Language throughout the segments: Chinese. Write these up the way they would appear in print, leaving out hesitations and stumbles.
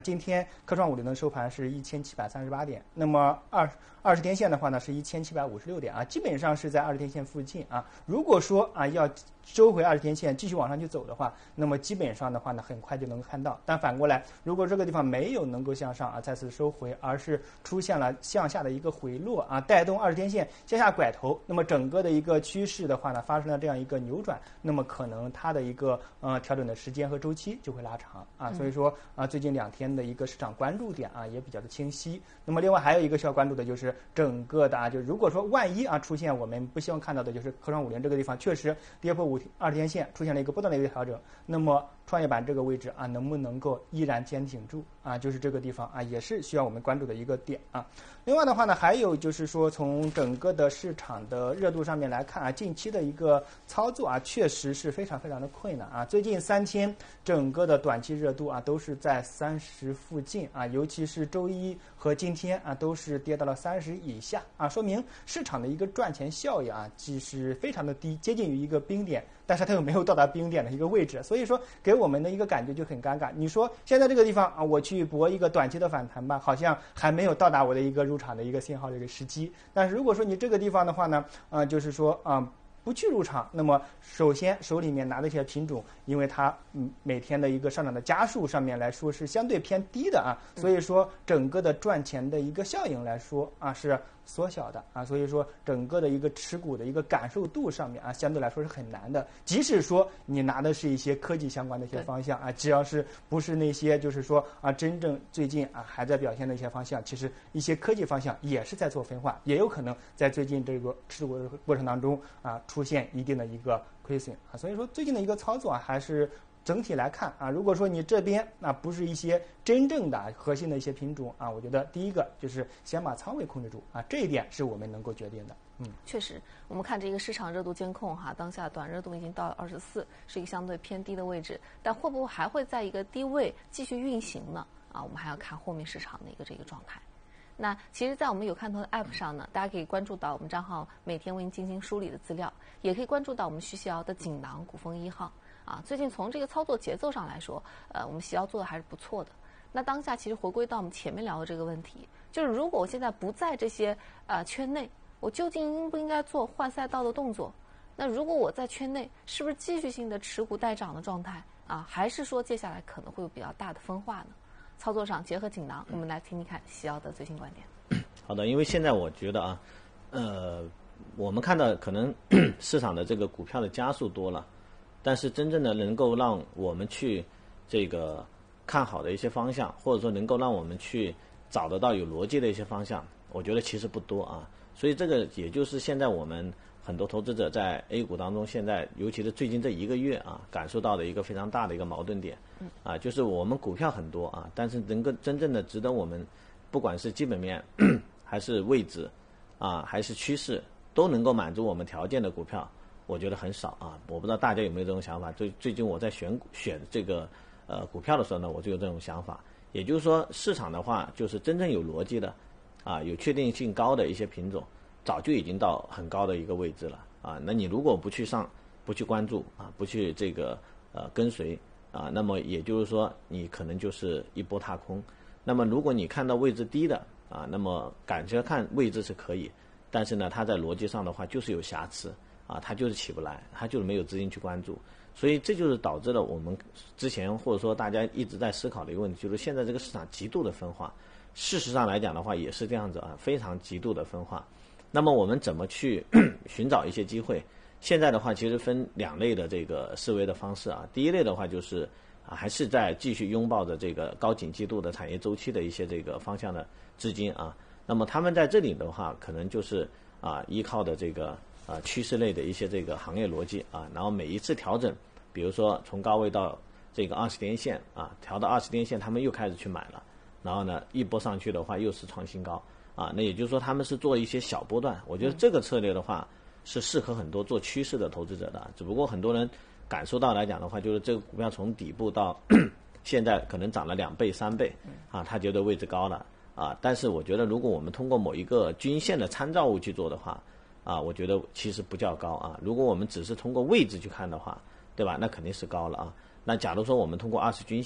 今天科创50的收盘是1738点，那么20天线的话呢是1756点啊，基本上是在20天线附近啊。如果说啊要收回20天线继续往上去走的话，那么基本上的话呢很快就能够看到。但反过来，如果这个地方没有能够向上啊再次收回，而是出现了向下的一个回落啊，带动20天线向下拐头，那么整个的一个趋势的话呢发生了这样一个扭转，那么可能它的一个调整的时间和周期就会拉长啊。所以说最近2天的一个市场关注点啊也比较的清晰。那么另外还有一个需要关注的就是整个的就如果说万一出现我们不希望看到的就是科创50这个地方确实跌破20天线，出现了一个波段的一个调整，那么创业板这个位置能不能够依然坚挺住就是这个地方也是需要我们关注的一个点啊。另外的话呢，还有就是说从整个的市场的热度上面来看近期的一个操作确实是非常非常的困难最近3天整个的短期热度都是在30附近尤其是周一和今天都是跌到了30以下说明市场的一个赚钱效益即是非常的低，接近于一个冰点，但是它又没有到达冰点的一个位置，所以说给我们的一个感觉就很尴尬。你说现在这个地方我去搏一个短期的反弹吧，好像还没有到达我的一个入场的一个信号的一个时机。但是如果说你这个地方的话呢就是说不去入场，那么首先手里面拿的一些品种，因为它每天的一个上涨的家数上面来说是相对偏低的所以说整个的赚钱的一个效应来说是缩小的所以说整个的一个持股的一个感受度上面相对来说是很难的。即使说你拿的是一些科技相关的一些方向只要是不是那些就是说真正最近还在表现的一些方向，其实一些科技方向也是在做分化，也有可能在最近这个持股的过程当中出现一定的一个亏损所以说最近的一个操作还是整体来看如果说你这边不是一些真正的核心的一些品种我觉得第一个就是先把仓位控制住这一点是我们能够决定的。 确实，我们看这个市场热度监控当下短热度已经到了24，是一个相对偏低的位置，但会不会还会在一个低位继续运行呢？我们还要看后面市场的一个这个状态。那其实在我们有看头的 App 上呢，大家可以关注到我们账号每天为您进行梳理的资料，也可以关注到我们徐熙瑶的锦囊股风1号最近从这个操作节奏上来说我们熙瑶做的还是不错的。那当下其实回归到我们前面聊的这个问题，就是如果我现在不在这些圈内，我究竟应不应该做换赛道的动作？那如果我在圈内，是不是继续性的持股待涨的状态还是说接下来可能会有比较大的分化呢？操作上结合锦囊，我们来听听看熙瑶的最新观点。 好的，因为现在我觉得我们看到可能市场的这个股票的家数多了，但是真正的能够让我们去这个看好的一些方向，或者说能够让我们去找得到有逻辑的一些方向，我觉得其实不多所以这个也就是现在我们很多投资者在 A 股当中，现在尤其是最近这1个月感受到的一个非常大的一个矛盾点就是我们股票很多但是能够真正的值得我们不管是基本面还是位置还是趋势都能够满足我们条件的股票，我觉得很少我不知道大家有没有这种想法。最近我在选这个股票的时候呢，我就有这种想法。也就是说市场的话，就是真正有逻辑的有确定性高的一些品种早就已经到很高的一个位置了那你如果不去关注不去这个跟随那么也就是说你可能就是一波踏空。那么如果你看到位置低的那么感觉看位置是可以，但是呢它在逻辑上的话就是有瑕疵它就是起不来，它就是没有资金去关注。所以这就是导致了我们之前或者说大家一直在思考的一个问题，就是现在这个市场极度的分化。事实上来讲的话也是这样子非常极度的分化。那么我们怎么去寻找一些机会？现在的话其实分2类的这个思维的方式第一类的话就是还是在继续拥抱着这个高景气度的产业周期的一些这个方向的资金那么他们在这里的话可能就是依靠的这个趋势类的一些这个行业逻辑然后每一次调整，比如说从高位到这个20天线调到20天线，他们又开始去买了，然后呢一波上去的话又是创新高那也就是说他们是做一些小波段。我觉得这个策略的话是适合很多做趋势的投资者的，只不过很多人感受到来讲的话，就是这个股票从底部到现在可能涨了2倍3倍他觉得位置高了但是我觉得如果我们通过某一个均线的参照物去做的话我觉得其实不叫高如果我们只是通过位置去看的话，对吧？那肯定是高了那假如说我们通过20均线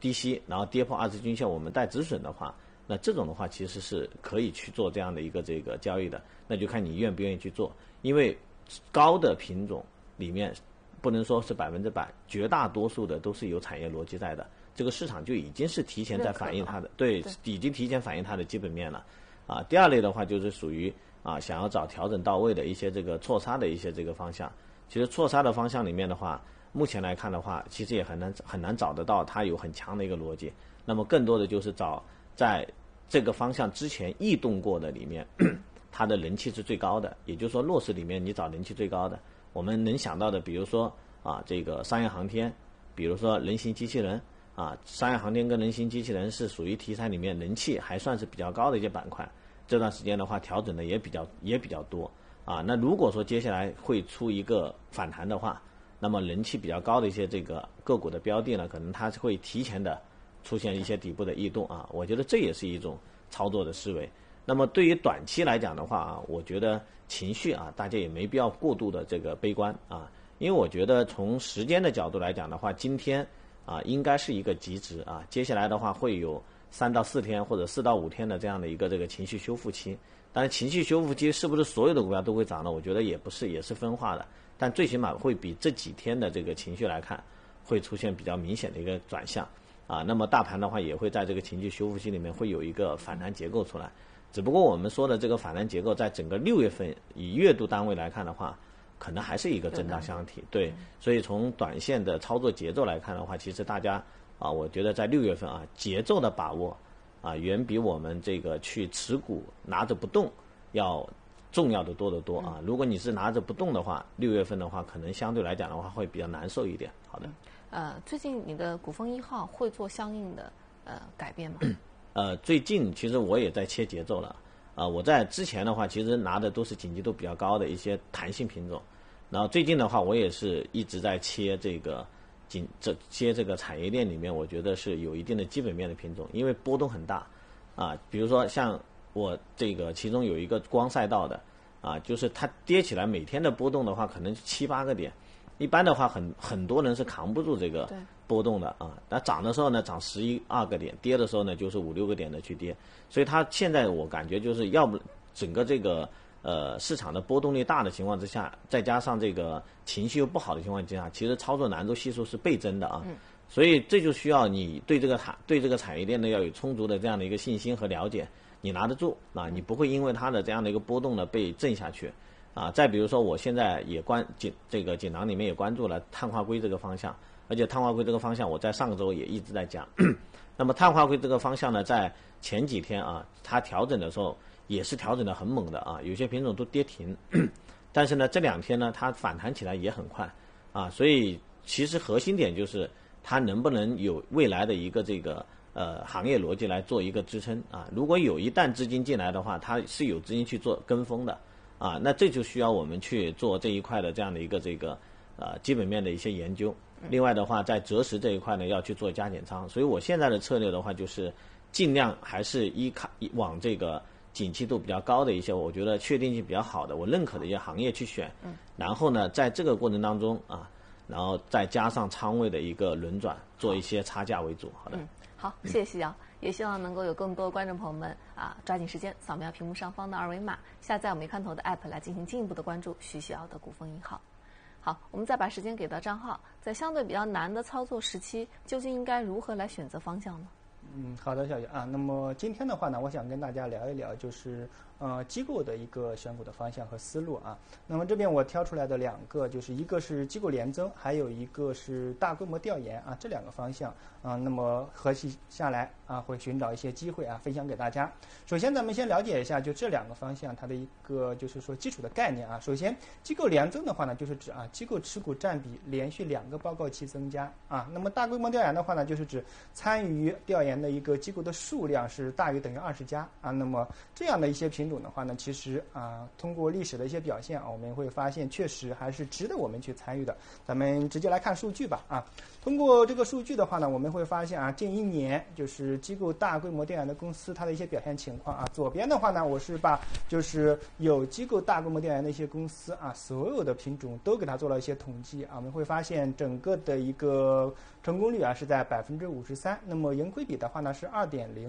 低吸，然后跌破20均线，我们带止损的话，那这种的话其实是可以去做这样的一个这个交易的，那就看你愿不愿意去做。因为高的品种里面不能说是100%，绝大多数的都是有产业逻辑在的，这个市场就已经是提前在反映它的，对，已经提前反映它的基本面了。啊，第二类的话就是属于想要找调整到位的一些这个错杀的一些这个方向。其实错杀的方向里面的话，目前来看的话，其实也很难找得到它有很强的一个逻辑。那么更多的就是找在这个方向之前异动过的里面，它的人气是最高的。也就是说，弱势里面你找人气最高的，我们能想到的，比如说这个商业航天，比如说人形机器人商业航天跟人形机器人是属于题材里面人气还算是比较高的一些板块。这段时间的话，调整的也比较多那如果说接下来会出一个反弹的话，那么人气比较高的一些这个个股的标的呢，可能它会提前的出现一些底部的异动我觉得这也是一种操作的思维。那么对于短期来讲的话我觉得情绪大家也没必要过度的这个悲观因为我觉得从时间的角度来讲的话，今天应该是一个极值接下来的话会有3到4天或者4到5天的这样的一个这个情绪修复期。但是情绪修复期是不是所有的股票都会涨呢？我觉得也不是，也是分化的。但最起码会比这几天的这个情绪来看，会出现比较明显的一个转向那么大盘的话也会在这个情绪修复期里面会有一个反弹结构出来。只不过我们说的这个反弹结构，在整个6月份以月度单位来看的话，可能还是一个震荡箱体。对，所以从短线的操作节奏来看的话，其实大家我觉得在6月份节奏的把握远比我们这个去持股拿着不动要重要的多得多如果你是拿着不动的话，6月份的话可能相对来讲的话会比较难受一点。好的。 最近你的股份1号会做相应的改变吗？ 最近其实我也在切节奏了我在之前的话其实拿的都是景气度比较高的一些弹性品种，然后最近的话我也是一直在切这个切这个产业链里面我觉得是有一定的基本面的品种，因为波动很大比如说像我这个其中有一个光赛道的就是它跌起来每天的波动的话可能7、8个点，一般的话很多人是扛不住这个波动的那涨的时候呢涨11、12个点，跌的时候呢就是5、6个点的去跌。所以它现在我感觉就是要不整个这个市场的波动力大的情况之下，再加上这个情绪又不好的情况之下，其实操作难度系数是倍增的所以这就需要你对这个产业链呢要有充足的这样的一个信心和了解，你拿得住你不会因为它的这样的一个波动呢被震下去再比如说我现在也锦囊里面也关注了碳化硅这个方向，而且碳化硅这个方向我在上个周也一直在讲那么碳化硅这个方向呢，在前几天它调整的时候也是调整的很猛的有些品种都跌停但是呢这2天呢它反弹起来也很快所以其实核心点就是它能不能有未来的一个这个行业逻辑来做一个支撑如果一旦资金进来的话，它是有资金去做跟风的那这就需要我们去做这一块的这样的一个这个基本面的一些研究。另外的话在择时这一块呢要去做加减仓，所以我现在的策略的话就是尽量还是往这个景气度比较高的一些我觉得确定性比较好的我认可的一些行业去选然后呢在这个过程当中然后再加上仓位的一个轮转，做一些差价为主。好的好，谢谢徐瑶，也希望能够有更多观众朋友们抓紧时间扫描屏幕上方的2维码，下载我们一看头的 app 来进行进一步的关注徐瑶的股份1号。好，我们再把时间给到张浩，在相对比较难的操作时期，究竟应该如何来选择方向呢？ 好的，小雨那么今天的话呢，我想跟大家聊一聊，就是机构的一个选股的方向和思路那么这边我挑出来的2个，就是一个是机构联增，还有一个是大规模调研这2个方向那么合计下来会寻找一些机会分享给大家。首先咱们先了解一下就这2个方向它的一个就是说基础的概念首先机构联增的话呢，就是指机构持股占比连续2个报告期增加那么大规模调研的话呢，就是指参与调研的一个机构的数量是大于等于20家那么这样的一些品种的话呢，其实通过历史的一些表现我们会发现确实还是值得我们去参与的。咱们直接来看数据吧通过这个数据的话呢，我们会发现近1年就是机构大规模调研的公司它的一些表现情况左边的话呢，我是把就是有机构大规模调研的一些公司所有的品种都给它做了一些统计我们会发现整个的一个成功率啊是在53%，那么盈亏比的话呢是2.0。